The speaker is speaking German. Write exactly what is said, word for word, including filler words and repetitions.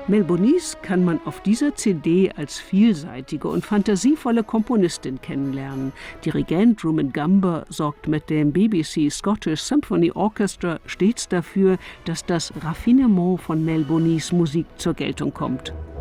Mel Bonis kann man auf dieser C D als vielseitige und fantasievolle Komponistin kennenlernen. Dirigent Rumen Gumber sorgt mit dem B B C Scottish Symphony Orchestra stets dafür, dass das Raffinement von Mel Bonis Musik zur Geltung kommt.